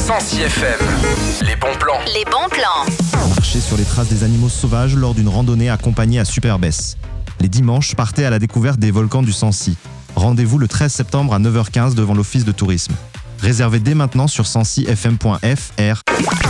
Sancy FM. Les bons plans. Les bons plans. Marcher sur les traces des animaux sauvages lors d'une randonnée accompagnée à Superbès. Les dimanches, partez à la découverte des volcans du Sancy. Rendez-vous le 13 septembre à 9h15 devant l'office de tourisme. Réservez dès maintenant sur sancyfm.fr.